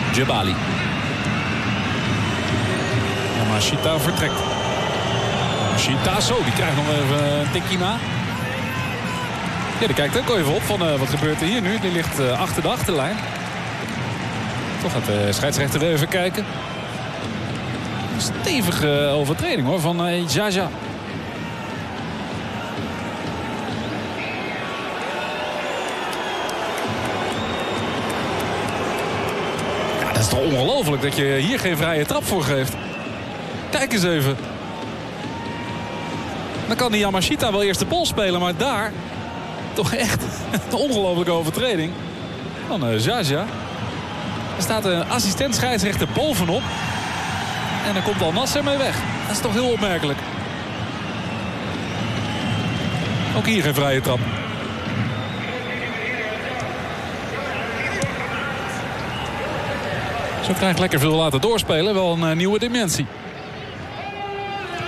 Djebali. Yamashita vertrekt. Yamashita, zo, die krijgt nog even een tikkie na. Ja, die kijkt ook even op van wat gebeurt er hier nu. Die ligt achter de achterlijn. Toch gaat de scheidsrechter even kijken. Stevige overtreding hoor van Jaja. Ja, dat is toch ongelooflijk dat je hier geen vrije trap voor geeft. Kijk eens even. Dan kan die Yamashita wel eerst de bal spelen, maar daar toch echt een ongelofelijke overtreding van Jaja. Er staat een assistent scheidsrechter bovenop. En dan komt Al Nassr mee weg. Dat is toch heel opmerkelijk. Ook hier geen vrije trap. Zo krijgt lekker veel laten doorspelen. Wel een nieuwe dimensie.